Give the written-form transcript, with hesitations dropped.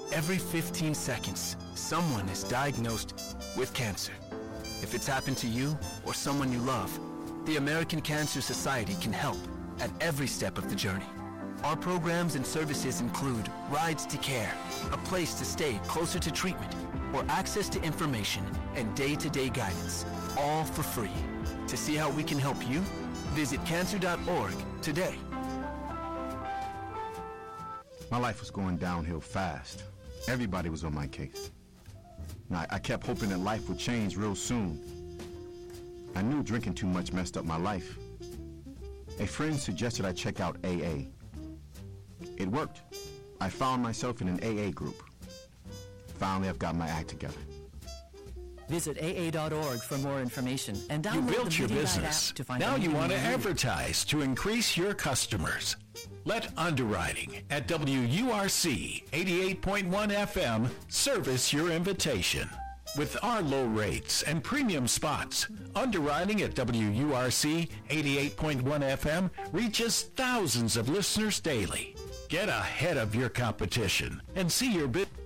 Every 15 seconds, someone is diagnosed with cancer. If it's happened to you or someone you love, the American Cancer Society can help at every step of the journey. Our programs and services include rides to care, a place to stay closer to treatment, or access to information and day-to-day guidance, all for free. To see how we can help you, visit cancer.org today. My life was going downhill fast. Everybody was on my case. Now, I kept hoping that life would change real soon. I knew drinking too much messed up my life. A friend suggested I check out AA. It worked. I found myself in an AA group. Finally, I've got my act together. Visit AA.org for more information and download You built the your Media Guide business. app to find Now you anything want to need. advertise to increase your customers. Let Underwriting at WURC 88.1 FM service your invitation. With our low rates and premium spots, Underwriting at WURC 88.1 FM reaches thousands of listeners daily. Get ahead of your competition and see your business